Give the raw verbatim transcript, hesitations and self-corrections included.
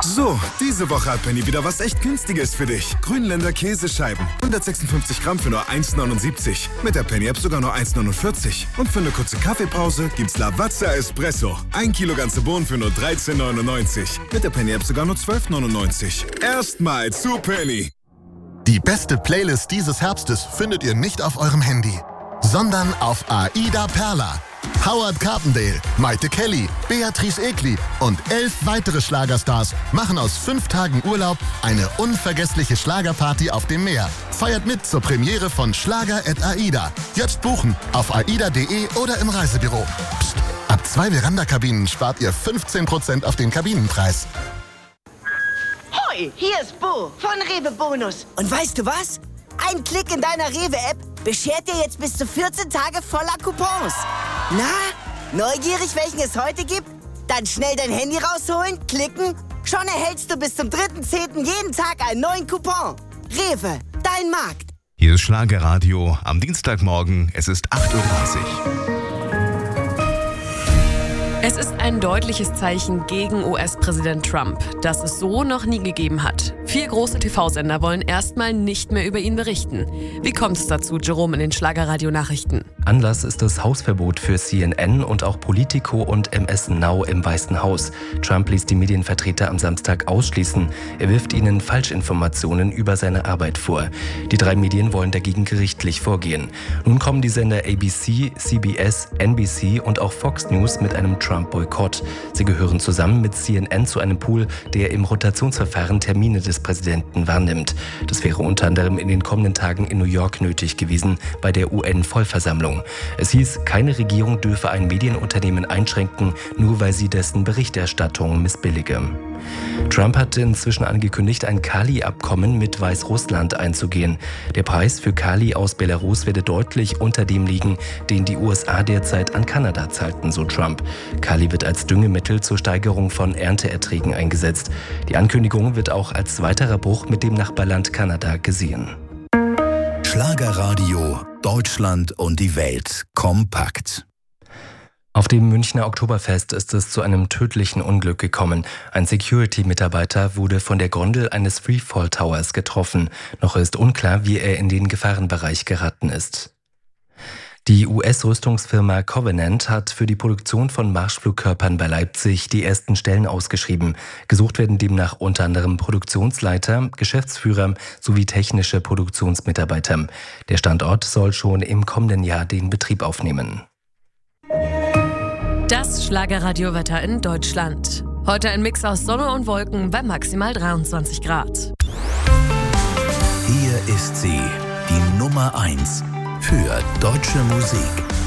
So, diese Woche hat Penny wieder was echt Günstiges für dich. Grünländer Käsescheiben. hundertsechsundfünfzig Gramm für nur eins neunundsiebzig. Mit der Penny-App sogar nur eins neunundvierzig. Und für eine kurze Kaffeepause gibt's Lavazza Espresso. Ein Kilo ganze Bohnen für nur dreizehn neunundneunzig. Mit der Penny-App sogar nur zwölf neunundneunzig. Erstmal zu Penny. Die beste Playlist dieses Herbstes findet ihr nicht auf eurem Handy, sondern auf Aida Perla. Howard Carpendale, Maite Kelly, Beatrice Egli und elf weitere Schlagerstars machen aus fünf Tagen Urlaub eine unvergessliche Schlagerparty auf dem Meer. Feiert mit zur Premiere von Schlager at Aida. Jetzt buchen auf aida punkt de oder im Reisebüro. Psst, ab zwei Veranda-Kabinen spart ihr fünfzehn Prozent auf den Kabinenpreis. Hoi, hier ist Bo von Rewe Bonus. Und weißt du was? Ein Klick in deiner Rewe-App beschert dir jetzt bis zu vierzehn Tage voller Coupons. Na, neugierig, welchen es heute gibt? Dann schnell dein Handy rausholen, klicken. Schon erhältst du bis zum dritten zehnten jeden Tag einen neuen Coupon. Rewe, dein Markt. Hier ist Schlagerradio am Dienstagmorgen. Es ist acht Uhr dreißig. Es ist ein deutliches Zeichen gegen U S-Präsident Trump, das es so noch nie gegeben hat. Vier große T V-Sender wollen erstmal nicht mehr über ihn berichten. Wie kommt es dazu, Jerome, in den Schlagerradio-Nachrichten? Anlass ist das Hausverbot für C N N und auch Politico und M S Now im Weißen Haus. Trump ließ die Medienvertreter am Samstag ausschließen. Er wirft ihnen Falschinformationen über seine Arbeit vor. Die drei Medien wollen dagegen gerichtlich vorgehen. Nun kommen die Sender A B C, C B S, N B C und auch Fox News mit einem Trump-Boykott. Sie gehören zusammen mit C N N zu einem Pool, der im Rotationsverfahren Termine des Präsidenten wahrnimmt. Das wäre unter anderem in den kommenden Tagen in New York nötig gewesen, bei der U N-Vollversammlung. Es hieß, keine Regierung dürfe ein Medienunternehmen einschränken, nur weil sie dessen Berichterstattung missbillige. Trump hat inzwischen angekündigt, ein Kali-Abkommen mit Weißrussland einzugehen. Der Preis für Kali aus Belarus werde deutlich unter dem liegen, den die U S A derzeit an Kanada zahlten, so Trump. Kali wird als Düngemittel zur Steigerung von Ernteerträgen eingesetzt. Die Ankündigung wird auch als weiterer Bruch mit dem Nachbarland Kanada gesehen. Schlagerradio, Deutschland und die Welt kompakt. Auf dem Münchner Oktoberfest ist es zu einem tödlichen Unglück gekommen. Ein Security-Mitarbeiter wurde von der Gondel eines Freefall Towers getroffen. Noch ist unklar, wie er in den Gefahrenbereich geraten ist. Die U S-Rüstungsfirma Covenant hat für die Produktion von Marschflugkörpern bei Leipzig die ersten Stellen ausgeschrieben. Gesucht werden demnach unter anderem Produktionsleiter, Geschäftsführer sowie technische Produktionsmitarbeiter. Der Standort soll schon im kommenden Jahr den Betrieb aufnehmen. Das Schlagerradiowetter in Deutschland. Heute ein Mix aus Sonne und Wolken bei maximal dreiundzwanzig Grad. Hier ist sie, die Nummer eins für deutsche Musik.